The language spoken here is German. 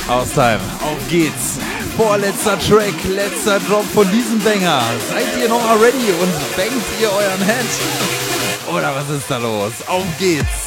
Haustime, auf geht's. Vorletzter Track, letzter Drop von diesem Banger. Seid ihr noch mal ready und bangt ihr euren Head? Oder was ist da los? Auf geht's.